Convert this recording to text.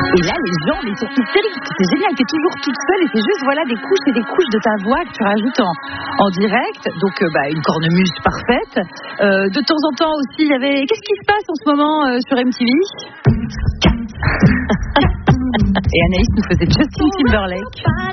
Et là, les gens, ils sont hystériques. C'est génial, t'es toujours toute seule et c'est juste, voilà, des couches et des couches de ta voix que tu rajoutes en direct. Donc, une cornemuse parfaite. De temps en temps aussi, il y avait... Qu'est-ce qui se passe en ce moment sur MTV? Et Anaïs nous faisait Justin Timberlake.